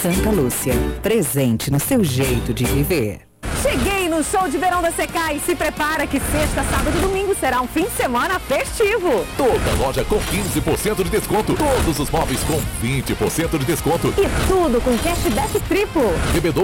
Santa Lúcia. Presente no seu jeito de viver. Cheguei no show de verão da Secai. Se prepara que sexta, sábado e domingo será um fim de semana festivo. Toda loja com 15% de desconto. Todos os móveis com 20% de desconto. E tudo com cashback triplo. Bebedouro